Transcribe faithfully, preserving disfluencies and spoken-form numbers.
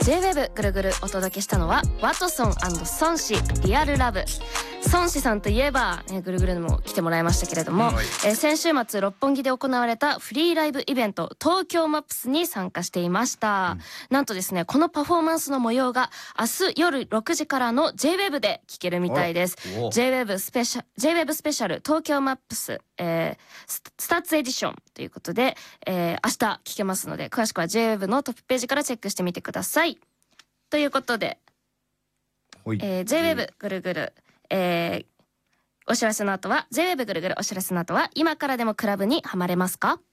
ジェイウェーブ ぐるぐるお届けしたのはワトソン&孫子リアルラブ。孫子さんといえば、ね、ぐるぐるにも来てもらいましたけれども、うん、えー、先週末六本木で行われたフリーライブイベント東京マップスに参加していました、うん、なんとですねこのパフォーマンスの模様が明日夜ろくじからの ジェイウェーブ で聴けるみたいです。 ジェイウェーブ スペシャル ジェイウェーブ スペシャル東京マップス、えー、ス, スタッツエディションということで、えー、明日聴けますので詳しくは ジェイウェーブ のトップページからチェックしてみてください。ということで、えー、ジェイウェーブ ぐるぐる、えー、お知らせの後は ジェイウェーブ ぐるぐるお知らせの後は今からでもクラブにハマれますか。